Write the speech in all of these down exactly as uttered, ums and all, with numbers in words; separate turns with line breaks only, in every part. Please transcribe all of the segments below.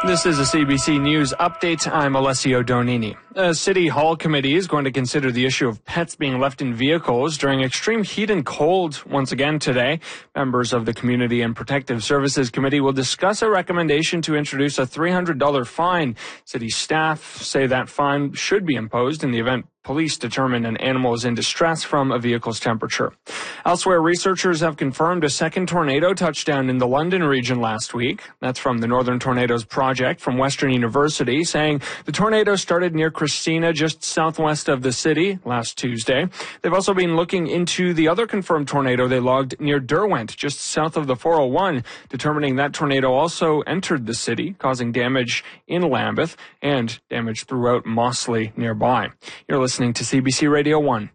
This is a C B C News update. I'm Alessio Donini. A City Hall committee is going to consider the issue of pets being left in vehicles during extreme heat and cold once again today. Members of the Community and Protective Services Committee will discuss a recommendation to introduce a three hundred dollars fine. City staff say that fine should be imposed in the event police determine an animal is in distress from a vehicle's temperature. Elsewhere, researchers have confirmed a second tornado touchdown in the London region last week. That's from the Northern Tornadoes Project from Western University, saying the tornado started near Christina, just southwest of the city, last Tuesday. They've also been looking into the other confirmed tornado they logged near Derwent, just south of the four oh one, determining that tornado also entered the city, causing damage in Lambeth and damage throughout Mossley nearby. You're listening Listening to C B C Radio one.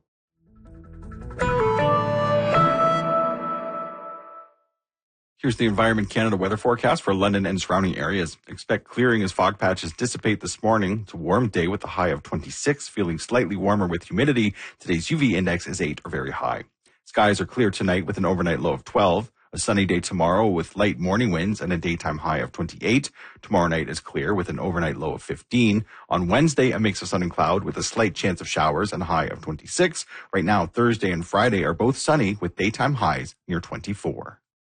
Here's the Environment Canada weather forecast for London and surrounding areas. Expect clearing as fog patches dissipate this morning. It's a warm day with a high of twenty-six, feeling slightly warmer with humidity. Today's U V index is eight or very high. Skies are clear tonight with an overnight low of twelve. A sunny day tomorrow with light morning winds and a daytime high of twenty-eight. Tomorrow night is clear with an overnight low of fifteen. On Wednesday, a mix of sun and cloud with a slight chance of showers and a high of twenty-six. Right now, Thursday and Friday are both sunny with daytime highs near twenty-four.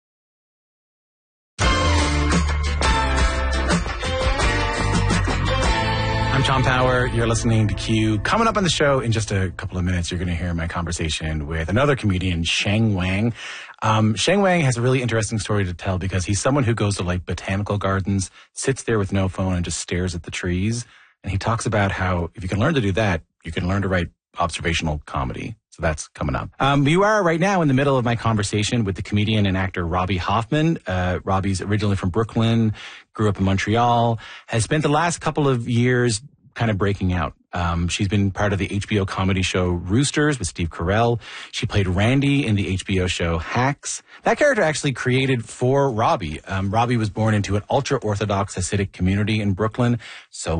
I'm Tom Power. You're listening to Q. Coming up on the show in just a couple of minutes, you're going to hear my conversation with another comedian, Sheng Wang. Um, Sheng Wang has a really interesting story to tell because he's someone who goes to like botanical gardens, sits there with no phone and just stares at the trees. And he talks about how if you can learn to do that, you can learn to write observational comedy. So that's coming up. Um, you are right now in the middle of my conversation with the comedian and actor Robbie Hoffman. Uh, Robbie's originally from Brooklyn, grew up in Montreal, has spent the last couple of years kind of breaking out. Um, she's been part of the H B O comedy show Roosters with Steve Carell. She played Randy in the H B O show Hacks. That character actually created for Robbie. Um, Robbie was born into an ultra-Orthodox Hasidic community in Brooklyn. So